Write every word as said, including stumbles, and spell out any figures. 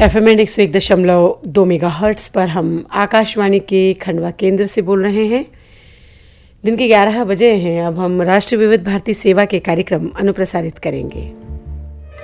F M and एक सौ एक दशमलव दो मेगा हर्ट्स पर हम आकाशवाणी के खंडवा केंद्र से बोल रहे हैं। दिन के ग्यारह बजे हैं। अब हम राष्ट्रीय विविध भारती सेवा के कार्यक्रम अनुप्रसारित करेंगे।